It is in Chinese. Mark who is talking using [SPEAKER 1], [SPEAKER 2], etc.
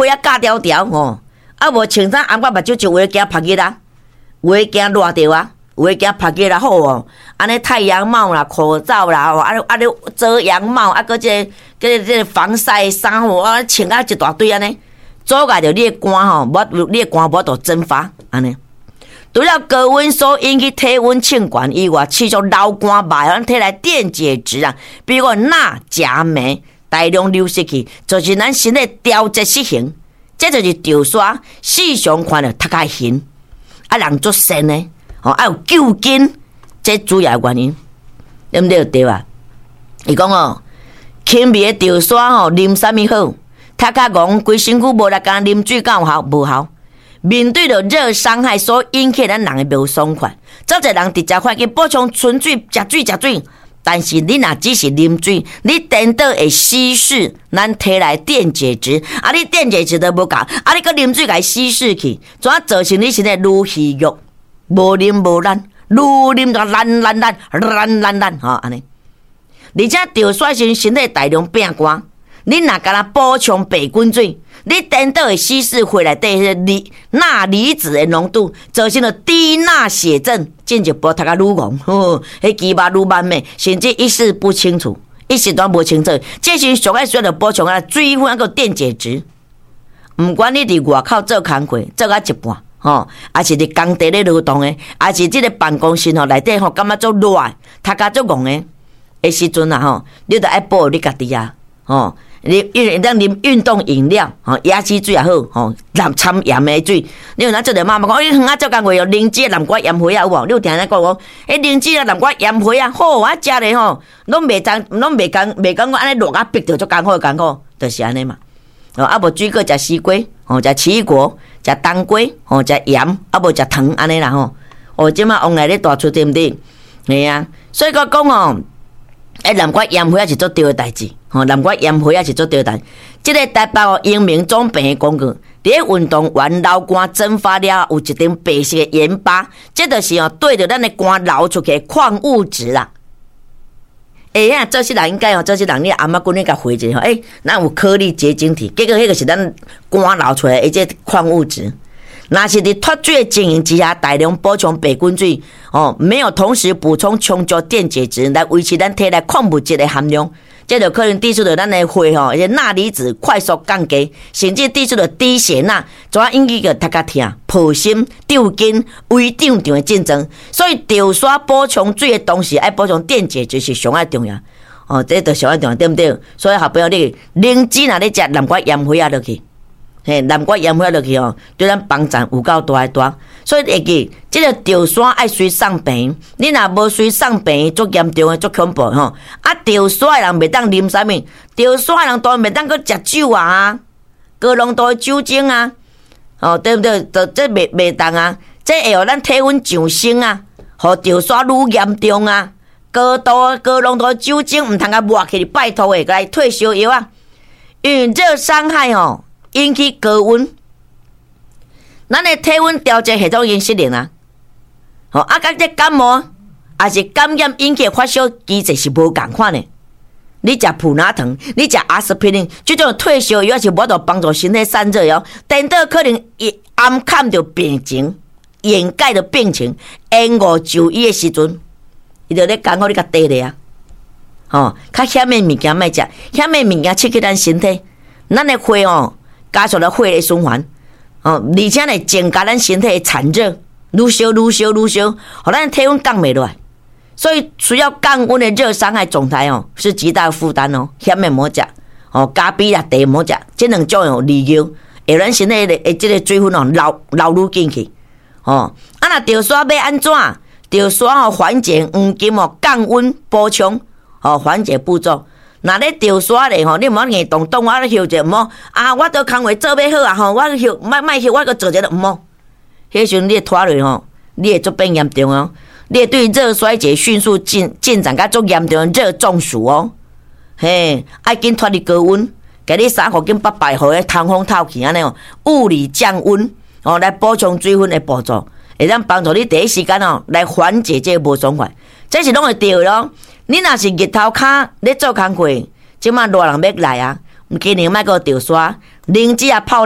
[SPEAKER 1] 啊架条条吼，啊无穿衫暗我目睭就会惊晒日啦，会惊热着啊，会惊晒日啦好哦。安尼太阳帽啦、口罩啦，你遮阳帽啊，搁这防晒衫吼，啊穿啊一大堆安尼，阻碍着你的肝吼，你的肝无度蒸发安尼。除了高温所引起体温升悬以外，持续流汗脉，咱体内电解质啊，比如讲钠、钾、镁大量流失去，造成咱身体调节失衡，这就是潮刷时常看到头壳晕，啊人足神呢，啊有救筋，这主要原因，对不对？对吧？伊讲哦，轻微的潮刷吼，啉啥物好？头壳戆，规身躯无力干，啉水敢有效？无效。面对着热伤害所引起咱人的不爽快，早侪人直接发去补充纯水、食水，但是你若只是啉水，你颠倒会稀释咱体内电解质，啊，你电解质都无够，啊，你搁啉水甲稀释去，怎造成你身体愈虚弱，无啉无烂，愈啉就烂，吼安尼。而且潮刷时身体大量变寒。你若敢若补充白滚水，你颠倒会稀释回来迄钠离子的浓度，造成了低钠血症，进一步头壳愈戆，迄肌肉愈慢咩，甚至意识不清楚，一时段无清楚。这时上爱需要补充啊水分个电解质。毋管你伫外口做工课做啊一半，还是伫工地咧劳动的，还是即个办公室内底感觉足热，头壳足戆的，的时阵啊你着爱保你家己啊，你当啉运动饮料，椰子水也好，掺盐的水。你有哪做着妈妈讲，你远啊做工课用灵芝南瓜盐花啊，有无？你有听人讲讲，灵芝南瓜盐花啊，好啊，食咧拢袂感觉安尼热啊逼着足艰苦，就是安尼嘛。啊无水果食西瓜，食奇异果，食冬瓜，食盐，啊无食糖安尼啦即马往来咧大出对不对？系啊，所以讲南瓜盐花是做对的代志。南瓜盐花也是做对的。这个台北英明总病的广告，伫运动完流汗蒸发了，有一点白色的盐巴，这就是对着咱的肝流出去的矿物质啦。做些人应该做些人你阿嬷讲你甲回一下咱有颗粒结晶体，结果迄个是咱肝流出来的这矿物质。若是伫脱水的情形之下，大量补充白滚水没有同时补充充足电解质来维持咱体内矿物质的含量。这就可能致使着咱的血钠离子快速降低，甚至致使着低血钠，怎引起个头壳痛、破心、抽筋、胃胀的症状。所以潮刷补充水的同时，爱补充电解质是上爱重要。这就上爱重要，对不对？所以下朋友你灵芝若咧食南瓜盐花啊落去。南瓜盐花落去对咱帮助有够大。所以会记，这个潮刷爱随送病，你若无随送病，足严重的、足恐怖啊，潮刷的人袂当啉啥物？潮刷的人当然袂当去食酒啊，高浓度的酒精啊，对不对？这袂当啊，这会互咱体温上升啊，互潮刷愈严重啊。高浓度的酒精毋通甲抹起，拜托诶，来退烧药啊，因为热伤害引起高温，咱的体温调节系统已经失灵啊！甲这感冒还是感染引起发烧机制是无共款的。你食普拿疼，你食阿司匹林，这种退烧药是无法度帮助身体散热哦。颠倒可能暗看着病情，掩盖着病情，延误就医的时阵，伊就咧讲好你甲地咧啊！较险的物件莫食，险的物件刺激咱身体，咱的血加速了血液循环，而且呢增加咱身体的产热，愈烧，互咱体温降袂落来。所以需要降温的热伤害状态是极大的负担险的莫食咖啡啦、茶莫食，这两种利尿，会咱身体的这个水分流愈进去若潮刷要安怎？潮刷缓解黄金降温补充缓解步骤。若咧潮刷咧你毋好硬动我咧休者毋好我都工课做要好啊我休莫休我搁做一个毋好，迄时阵你拖落你会足变严重你会对热衰竭迅速进展甲足严重的热中暑爱紧脱离高温，给你3公斤800毫的通风透气安尼物理降温来补充水分的步骤，会当帮助你第一时间来缓解这个无爽快，这是拢会对咯。你若是日头骹咧做工课，即马热人要来啊，今年莫个潮刷，灵芝啊泡。